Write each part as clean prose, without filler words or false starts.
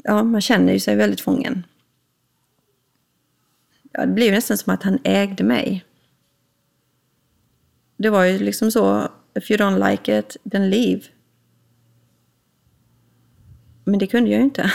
ja, man känner ju sig väldigt fången. Ja, det blev nästan som att han ägde mig. Det var ju liksom så, if you don't like it, then leave. Men det kunde jag ju inte.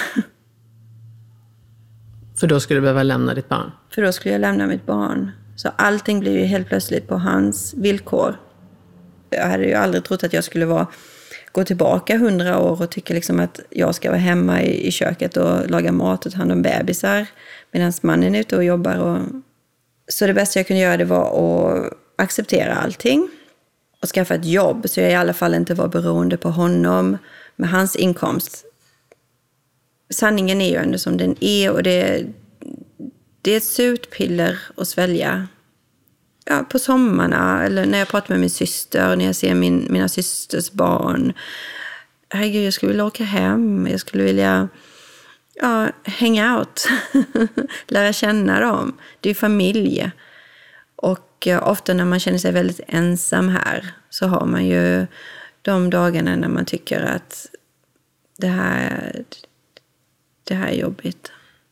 För då skulle du behöva lämna ditt barn? För då skulle jag lämna mitt barn. Så allting blev ju helt plötsligt på hans villkor. Jag hade ju aldrig trott att jag skulle gå tillbaka 100 år och tycka liksom att jag ska vara hemma i köket och laga mat och ta hand om bebisar medan mannen är ute och jobbar. Så det bästa jag kunde göra, det var att acceptera allting och skaffa ett jobb så jag i alla fall inte var beroende på honom med hans inkomst. Sanningen är ju ändå som den är, och det är ett surt piller att svälja. Ja, på sommarna eller när jag pratar med min syster, när jag ser mina systers barn. Herregud, jag skulle vilja åka hem. Jag skulle vilja hang out. Lära känna dem. Det är familj. Och ofta när man känner sig väldigt ensam här så har man ju de dagarna när man tycker att det här är jobbigt.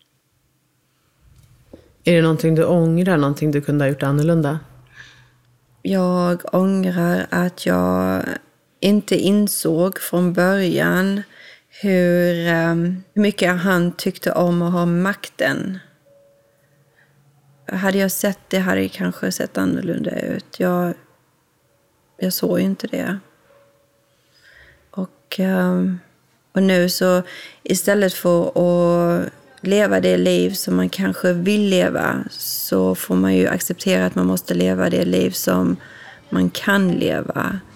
Är det någonting du ångrar? Någonting du kunde ha gjort annorlunda? Jag ångrar att jag inte insåg från början hur mycket han tyckte om att ha makten. Hade jag sett det hade det kanske sett annorlunda ut. Jag såg ju inte det. Och nu så istället för att leva det liv som man kanske vill leva så får man ju acceptera att man måste leva det liv som man kan leva.